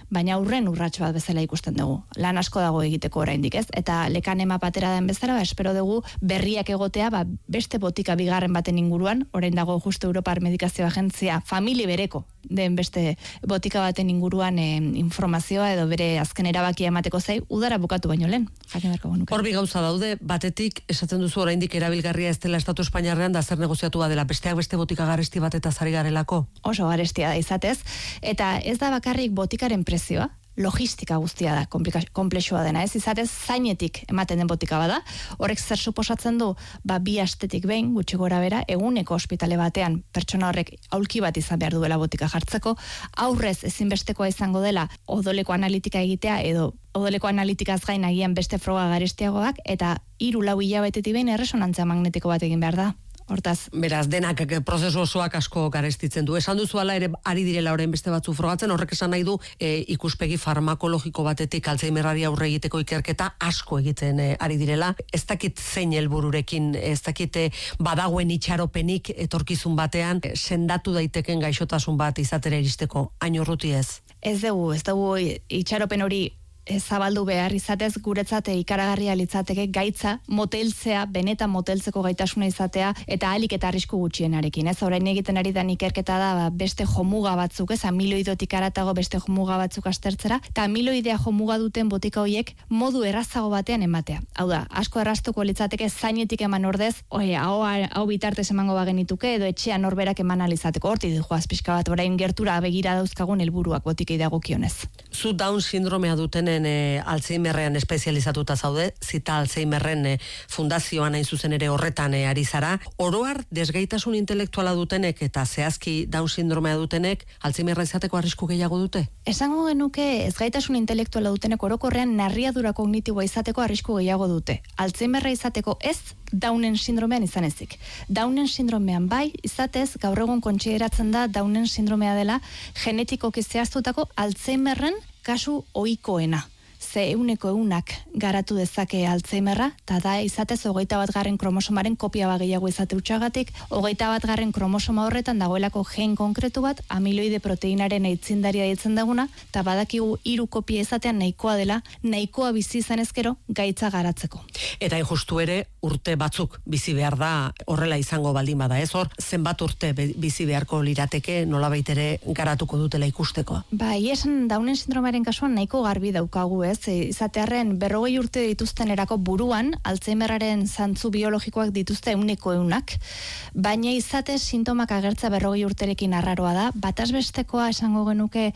baina aurren urrats bat bezala ikusten dugu. Lan asko dago egiteko oraindik, ez? Eta lekanema patera den bezala, espero dugu berriak egotea, beste botika bigarren baten inguruan, orain dago justu Europar Medikazio Agentzia famili bereko den beste botika baten inguruan informazioa edo bere azken erabakia emateko zai, udara bukatu baino lehen. Hor bi gauza daude, batetik esaten duzu oraindik erabilgarria ez dela Estatu Espainiarrean da zer negoziatua dela, besteak beste botika garesti bat eta zari garelako. Oso garestia da izatez, eta ez da bakarrik botikaren prezioa, logistika guztia da, komplexua dena, ez izatez zainetik ematen den botika bada, horrek zer suposatzen du, 2 astetik behin, gutxi gora bera, eguneko ospitale batean, pertsona horrek aulki bat izan behar duela botika jartzeko, aurrez ezinbestekoa izango dela odoleko analitika egitea, edo odoleko analitikaz gain agian beste froga garestiagoak, eta 3-4 hilabetetik behin erresonantzia magnetiko bat egin behar da. Hortaz. Beraz, denak prozesu osoak asko garestitzen du. Esan duzu ala ere ari direla orain beste batzu frogatzen, horrek esan nahi du ikuspegi farmakologiko batetik Alzheimerrari aurre egiteko ikerketa asko egiten ari direla. Ez dakit zein helbururekin, ez dakit badagoen itxaropenik etorkizun batean sendatu daiteken gaixotasun bat izatera iristeko, hain urruti ez? Ez dugu itxaropen hori zabaldu behar izatez, guretzat ikaragarria litzateke gaitza moteltzea, benetan moteltzeko gaitasuna izatea, eta ahalik eta arrisku gutxienarekin. Ez orain egiten ari den ikerketa da beste jomuga batzuk, ez amiloidotik haratago beste jomuga batzuk aztertzera, eta amiloidea jomuga duten botika horiek modu errazago batean ematea. Hau da, asko erraztuko litzateke zainetik eman ordez, hau bitartez emango bagenituke, edo etxean norberak eman alizateko. Horti joaz pixka bat, orain gertura begira dauzkagun helburuak botikei dagokionez. Zu Down sindromea dutenen Alzheimerrean espezializatuta zaude, Zita Alzheimerren fundazioan hain zuzen ere horretan ari zara. Oroar desgaitasun intelektuala dutenek eta zehazki Down sindromea dutenek Alzheimerra izateko arrisku gehiago dute? Esango genuke ezgaitasun intelektuala dutenek orokorrean narriadura kognitiboa izateko arrisku gehiago dute. Alzheimerra izateko ez, Downen sindromean izan ezik. Downen sindromean bai, izatez, gaur egun kontsideratzen da Downen sindromea dela genetikoki zehaztutako Alzheimerren kasu ohikoena. Ze 100% garatu dezake Alzheimerra, eta da izatez 21. kromosomaren kopia gehiago izate utxagatik, 21. kromosoma horretan dagoelako gen konkretu bat, amiloide proteinaren aitzindaria deitzen daguna, eta badakigu 3 kopia izatean nahikoa dela, nahikoa bizi izan ezkero gaitza garatzeko. Eta justu ere urte batzuk bizi behar da horrela izango baldin bada, ez hor, zenbat urte bizi beharko lirateke nolabait ere garatuko dutela ikusteko. Bai, esan Downen sindromearen kasuan nahiko garbi daukagu, ez? Izatearren 40 urte dituzten erako buruan, Alzheimerraren zantzu biologikoak dituzte 100%, baina izatez sintomak agertza 40 urterekin arraroa da, batazbestekoa esango genuke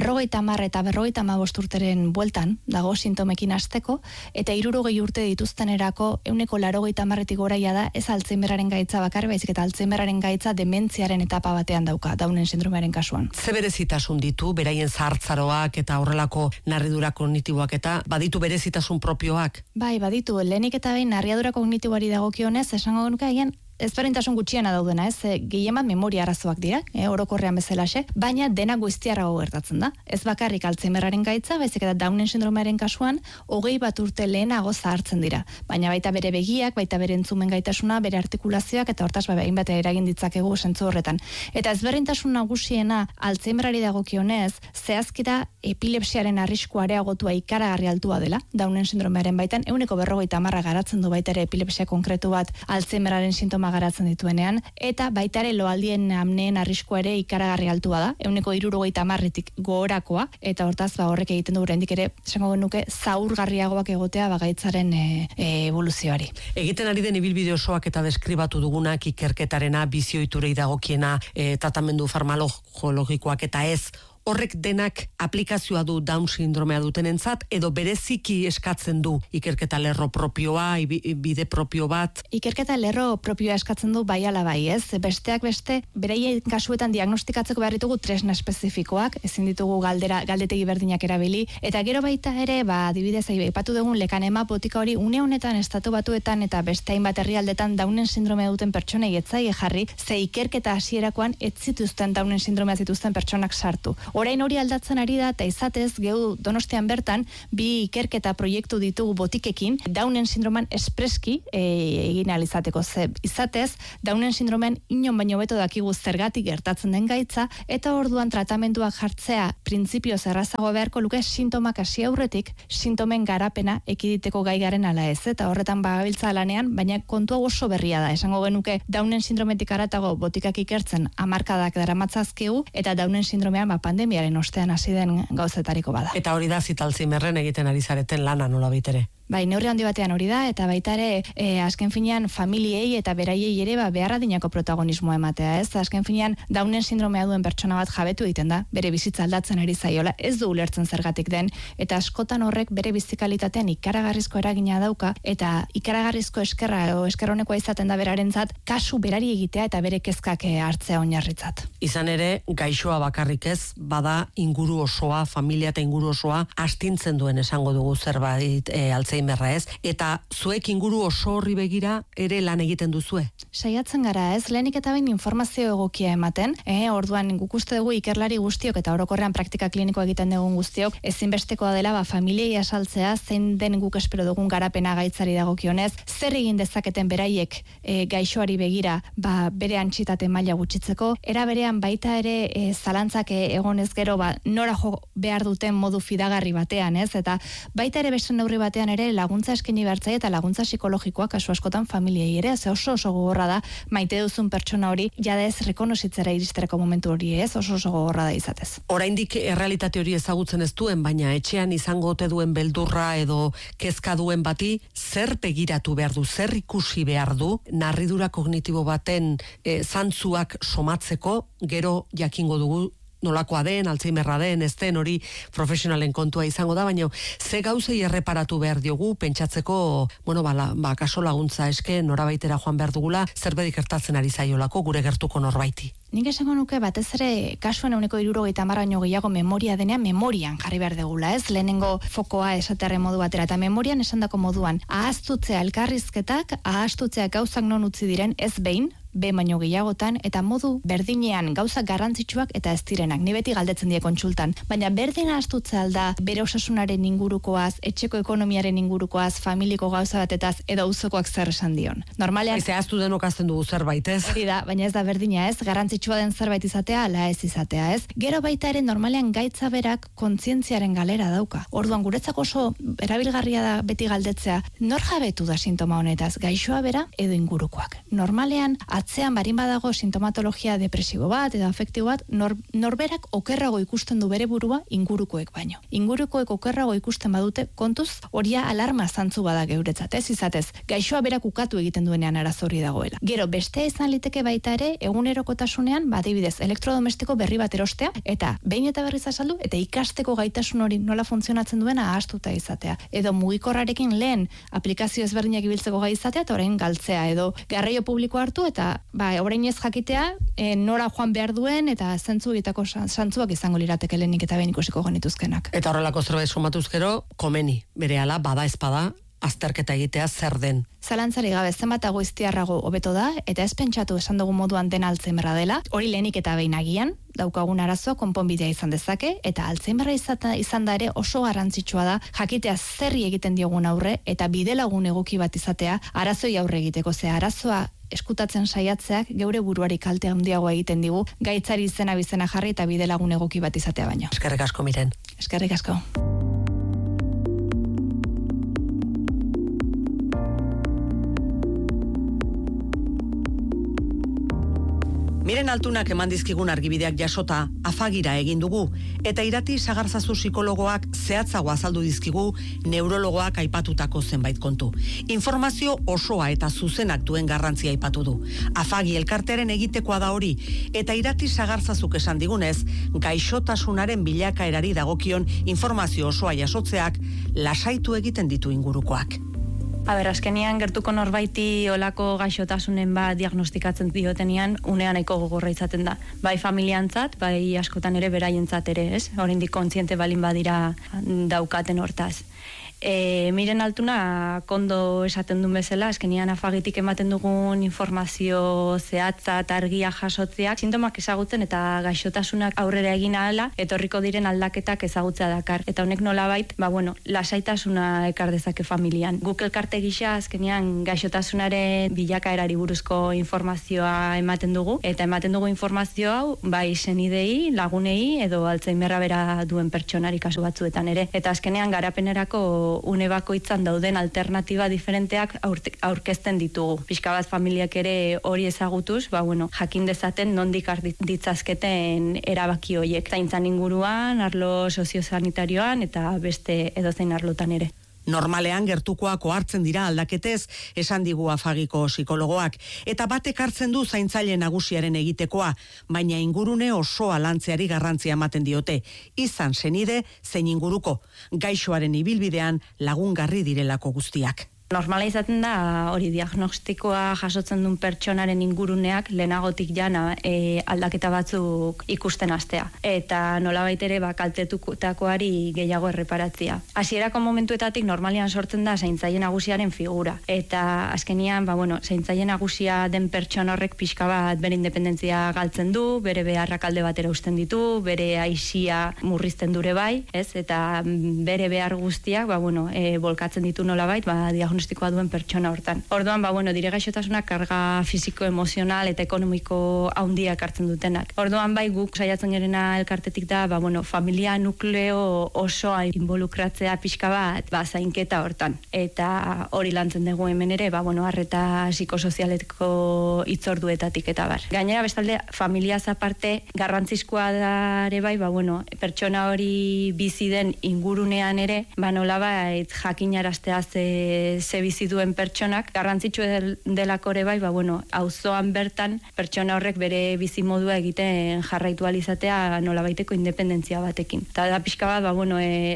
50 eta 55 urteren bueltan dago sintomekin hasteko, eta 60 urte dituzten erako 180 goraia da, ez Alzheimerraren gaitza bakar, baizik eta Alzheimerraren gaitza dementziaren etapa batean dauka, Downen sindromearen kasuan. Ze berezitasun ditu, beraien zahartzaroak eta horrelako narridura kognitiboak eta baditu berezitasun propioak? Bai, baditu. Lehenik eta behin narriadura kognitiboari dagokionez, esango genuke haien ezberdintasun gutxiena daudena, ez? Gehienak memoria arazoak dira, orokorrean bezalaxe, baina dena guztiarago gertatzen da. Ez bakarrik Alzheimerraren gaitza, baizik eta Downen sindromearen kasuan 21 urte lehenago zahartzen dira. Baina baita bere begiak, baita bere entzumen gaitasuna, bere artikulazioak eta hortaz hainbat eragin ditzakegu zentzu horretan. Eta ezberdintasun nagusiena Alzheimerari dagokionez, zehazkira epilepsiaren arrisku areagotua ikaragarri altua dela, Downen sindromearen baitan, 150 garatzen du baita ere epilepsia konkretu bat Alzheimeraren sintoma garatzen dituenean, eta baita ere loaldien amneen arriskua ere ikaragarri altua da, 170-tik gogorakoa, eta hortaz horrek egiten du oraindik ere, esango genuke, zaurgarriagoak egotea gaitzaren evoluzioari. Egiten ari den ibilbide osoak eta deskribatu dugunak ikerketarena, bizioiturei dagokiena, tratamendu farmakologikoak eta ez, horrek denak aplikazioa du Down sindromea dutenentzat, edo bereziki eskatzen du ikerketa lerro propioa, bide propio bat? Ikerketa lerro propioa eskatzen du bai ala bai, ez? Besteak beste, beraien kasuetan diagnostikatzeko behar ditugu tresna espezifikoak, ezin ditugu galdetegi berdinak erabili, eta gero baita ere, adibidez, aipatu dugun lekanema botika hori une honetan Estatu Batuetan eta beste hainbat herrialdetan Downen sindromea duten pertsonei etzaie jarri, ze ikerketa hasierakoan ez zituzten Downen sindromea zituzten pertsonak sartu. Orain hori aldatzen ari da, eta izatez, geu Donostian bertan, bi ikerketa proiektu ditugu botikekin, Downen sindroman espreski egin alizateko. Izatez, Downen sindromen inon baino beto dakigu zergatik gertatzen den gaitza, eta orduan tratamenduak jartzea printzipioz errazago beharko luke sintomak hasi aurretik, sintomen garapena ekiditeko gai garen ala ez, eta horretan bagabiltza lanean, baina kontua oso berria da. Esango genuke Downen sindrometik haratago botikak ikertzen hamarkadak daramatzazkigu, eta Downen sindromean pandemiaren ostean hasi den gauzetariko bada. Eta hori da Alzheimerren egiten ari zareten lana nola bitere. Bai, neurri handi batean hori da, eta baita ere, azken finean familiei eta beraiei ere beharra dinako protagonismoa ematea, ez? Azken finean Downen sindromea duen pertsona bat jabetu egiten da, bere bizitza aldatzen ari zaiola, ez du ulertzen zergatik den, eta askotan horrek bere bizikalitatean ikaragarrizko eragina dauka, eta ikaragarrizko eskerra edo eskerronekoa izaten da berarentzat, kasu berari egitea eta bere kezkak hartzea oinarritzat. Izan ere, gaixoa bakarrik ez, bada inguru osoa, familia eta inguru osoa astintzen duen esango dugu zerbait Alzheimerra ez, eta zuek inguru oso horri begira ere lan egiten duzue? Saiatzen gara ez, lehenik eta behin informazio egokia ematen, orduan guk uste dugu ikerlari guztiok eta orokorrean praktika klinikoa egiten dugun guztiok, ezinbestekoa dela familiei asaltzea, zein den guk espero dugun garapena gaitzari dagokionez, zer egin dezaketen beraiek gaixoari begira bere antsitate maila gutxitzeko, era berean baita ere zalantzak egonez gero nora jo behar duten modu fidagarri batean, ez? Eta baita ere beste neurri batean ere laguntza eskaini bertzaile eta laguntza psikologikoa kasu askotan familiei ere, ze oso gogorra da maite duzun pertsona hori jada ez rekonozitzera iristerako momentu hori, ez? Oso gogorra da izatez. Oraindik errealitate hori ezagutzen ez duen, baina etxean izango ote duen beldurra edo kezka duen bati, zer begiratu behar du, zer ikusi behar du, narridura kognitibo baten zantzuak somatzeko, gero jakingo dugu nolakoa den, Alzheimerra den, ez den, hori profesionalen kontua izango da, baina ze gauzei erreparatu behar diogu, pentsatzeko, kaso laguntza eske, norabaitera joan behar dugula, zerbedik gertatzen ari zaiolako gure gertuko norbaiti. Nik esango nuke batez ere kasuen 70% gehiago memoria denean memorian jarri behar degula, ez? Lehenengo fokoa esatearen modu batera, eta memorian esandako moduan, ahaztutzea elkarrizketak, ahaztutzea gauzak non utzi diren, ez behin, baino gehiagotan, eta modu berdinean gauzak garrantzitsuak eta ez direnak. Ni beti galdetzen die kontsultan, baina berdin ahaztutzea alda bere osasunaren ingurukoaz, etxeko ekonomiaren ingurukoaz, familiko gauza batetaz, edo auzokoak zer esan dion. Normalean ahaztu denok azten dugu zerbait, ez? Hori da, baina ez da berdina, ez? Garrantzitsua den zerbait izatea, ala ez izatea, ez? Gero baita ere normalean gaitza berak kontzientziaren galera dauka. Orduan guretzako oso erabilgarria da beti galdetzea, nor jabetu da sintoma honetaz, gaixoa bera edo ingurukoak. Normalean atzean barin badago sintomatologia depresibo bat edo afektibo bat, norberak okerrago ikusten du bere burua ingurukoek baino. Ingurukoek okerrago ikusten badute, kontuz horia alarma zantzu bada geuretzat, ez izatez, gaixoa berak ukatu egiten duenean arazo hori dagoela. Gero bestea izan liteke baita ere egunerokotasunean, adibidez, elektrodomestiko berri bat erostea eta behin eta berriz azaldu eta ikasteko gaitasun hori nola funtzionatzen duena ahaztuta izatea. Edo mugikorrarekin lehen aplikazio ezberdinak ibiltzeko gai izatea eta orain galtzea, edo garraio publiko hartu eta orain ez jakitea nora joan behar duen eta zentzuetako santzuak izango lirateke lehenik eta behin ikusiko genituzkenak. Eta horrelako zerbait somatuz gero, komeni, berehala bada ezpada azterketa egitea zer den. Zalantzari gabe zenbatago iztiarrago hobeto da, eta ez pentsatu esan dugu moduan den Alzheimerra dela, hori lehenik eta behin agian, daukagun arazo konponbidea izan dezake, eta Alzheimerra izan da ere oso garrantzitsua da, jakitea zerri egiten diogun aurre, eta bidelagun egoki bat izatea, arazoi aurre egiteko, ze arazoa eskutatzen saiatzeak geure buruari kalte handiagoa egiten digu, gaitzari izena bizena jarri eta bidelagun egoki bat izatea baino. Eskerrik asko, Miren. Eskerrik asko. Miren Altunak eman dizkigun argibideak jasota afagira egin dugu, eta Irati Sagarzazu psikologoak zehatzago azaldu dizkigu neurologoak aipatutako zenbait kontu. Informazio osoa eta zuzenak duen garrantzia aipatu du. Afagi elkartearen egitekoa da hori, eta Irati Sagarzazuk esan digunez, gaixotasunaren bilakaerari dagokion informazio osoa jasotzeak lasaitu egiten ditu ingurukoak. Azkenian gertuko norbaiti olako gaixotasunen diagnostikatzen diotenean unean nahiko gogorra izaten da. Bai familiantzat, bai askotan ere beraientzat ere, ez? Oraindik kontziente balin badira daukaten hortaz. Miren Altuna kondo esaten duen bezala, azkenian afagitik ematen dugun informazio zehatza eta argia jasotzeak sintomak ezagutzen eta gaixotasunak aurrera egin ahala, etorriko diren aldaketak ezagutzea dakar. Eta honek nolabait, lasaitasuna ekar dezake familian. Guk elkarte gisa azkenian gaixotasunaren bilakaerari buruzko informazioa ematen dugu, eta ematen dugu informazio hau, bai senidei, lagunei edo Alzheimerra bera duen pertsonari kasu batzuetan ere. Eta azkenean garapenerako une bakoitzan dauden alternatiba diferenteak aurkezten ditugu. Pixka bat familiak ere hori ezagutuz, jakin dezaten nondik ditzazketen erabaki horiek. Zaintzan inguruan, arlo soziosanitarioan eta beste edozein arlotan ere. Normalean gertukoak ohartzen dira aldaketez, esan digu afagiko psikologoak, eta batek hartzen du zaintzaile nagusiaren egitekoa, baina ingurune osoa lantzeari garrantzia ematen diote, izan senide zein inguruko, gaixoaren ibilbidean lagungarri direlako guztiak. Normala izaten da hori diagnostikoa jasotzen duen pertsonaren inguruneak lehenagotik jana aldaketa batzuk ikusten hastea. Eta nolabait ere kaltetutakoari gehiago erreparatzea. Hasierako momentuetatik normalean sortzen da zaintzaile nagusiaren figura. Eta azkenian, zaintzaile nagusia den pertsona horrek pixka bat bere independentzia galtzen du, bere beharrak alde batera uzten ditu, bere aisia murrizten dure bai, ez? Eta bere behar guztiak, bolkatzen ditu nolabait, diagnostikoa duen pertsona hortan. Orduan, dire gaixotasunak karga fisiko, emozional eta ekonomiko handiak hartzen dutenak. Orduan, guk saiatzen gerena elkartetik da, familia nukleo osoa involukratzea pixka bat, zainketa hortan. Eta hori lantzen dugu hemen ere, arreta psikosozialetiko itzorduetatik eta bar. Gainera, bestalde, familiaz aparte, garrantzizkoa dare bai, pertsona hori bizi den ingurunean ere, nolabait jakinaraztea ze bizi duen pertsonak, garrantzitsu delakore bai, auzoan bertan pertsona horrek bere bizi modua egiten jarraitu alizatea nolabaiteko independentzia batekin. Eta da pixka bat,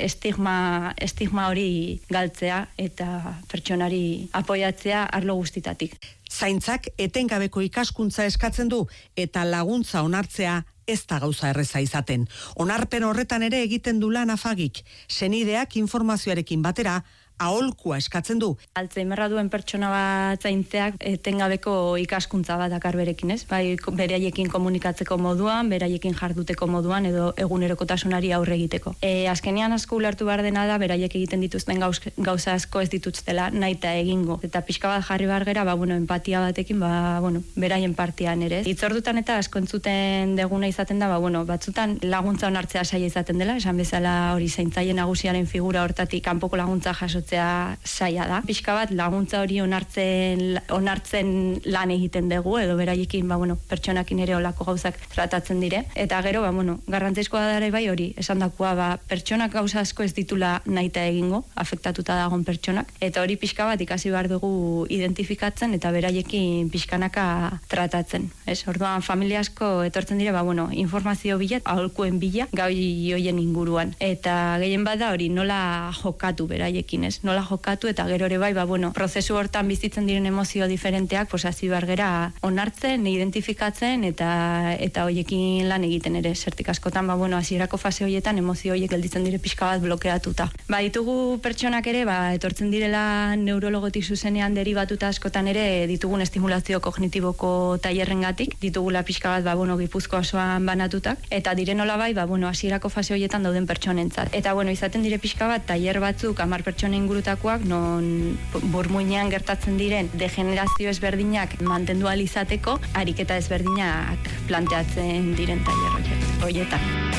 estigma hori galtzea eta pertsonari apoiatzea arlo guztitatik. Zaintzak etengabeko ikaskuntza eskatzen du eta laguntza onartzea ez da gauza erreza izaten. Onarpen horretan ere egiten du lan afagik, senideak informazioarekin batera aholkua eskatzen du. Alzheimerra duen pertsona bat zaintzeak etengabeko ikaskuntza bat dakar berekin, ez? Bai, beraiekin komunikatzeko moduan, beraiekin jarduteko moduan edo egunerokotasunari aurre egiteko. Azkenean asko ulertu behar dena da, beraiek egiten dituzten gauza asko ez dituztela naita egingo. Eta pixka bat jarri behar gera, empatia batekin, beraien partian ere. Itzordutan eta asko entzuten deguna izaten da, batzutan laguntza onartzea saia izaten dela, esan bezala hori zaintzaile nagusiaren figura hortatik kanpoko laguntza jasotzea saia da. Pixka bat laguntza hori onartzen lan egiten dugu, edo beraiekin, pertsonakin ere olako gauzak tratatzen dire. Eta gero, garrantzizkoa dara bai hori, esan dakoa, pertsonak gauza asko ez ditula nahita egingo, afektatuta dagoen pertsonak, eta hori pixka bat ikasi behar dugu identifikatzen eta beraiekin pixkanaka tratatzen. Orduan, familia asko etortzen dire, informazio bila, aholkuen bila, gai hoien inguruan. Eta gehien bat da hori, nola jokatu beraiekin, nola jokatu, eta gero ere bai, prozesu hortan bizitzen diren emozio diferenteak, hasi behar gera onartzen, identifikatzen, eta hoiekin lan egiten ere, zertik askotan, hasierako fase horietan emozio horiek gelditzen dire pixka bat blokeatuta. Ditugu pertsonak ere, etortzen direla neurologotik zuzenean deribatuta askotan ere, ditugun estimulazio kognitiboko tailerrengatik, ditugula pixka bat, Gipuzkoa osoan banatutak, eta dire nola bai, hasierako fase horietan dauden pertsonentzat. Eta, izaten dire pixka bat, tailer batzuk, 10 pertsona ingurutakoak, non burmuinean gertatzen diren degenerazio ezberdinak mantendu ahal izateko, ariketa ezberdinak planteatzen diren tailer horietan.